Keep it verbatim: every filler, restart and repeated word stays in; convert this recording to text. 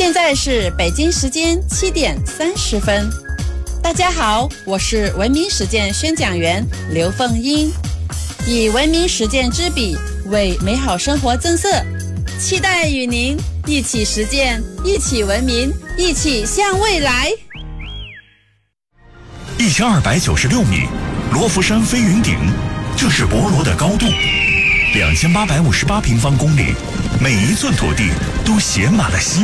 现在是北京时间七点三十分。大家好，我是文明实践宣讲员刘凤英，以文明实践之笔为美好生活增色，期待与您一起实践，一起文明，一起向未来。 一千二百九十六米，罗浮山飞云顶，这是博罗的高度。两千八百五十八平方公里，每一寸土地都写满了希望。